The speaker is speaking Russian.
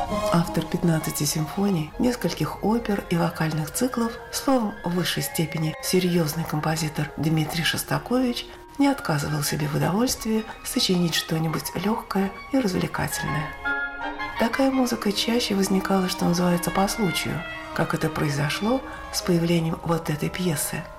Автор 15 симфоний, нескольких опер и вокальных циклов, словом, в высшей степени серьезный композитор Дмитрий Шостакович не отказывал себе в удовольствии сочинить что-нибудь легкое и развлекательное. Такая музыка чаще возникала, что называется, по случаю, как это произошло с появлением вот этой пьесы.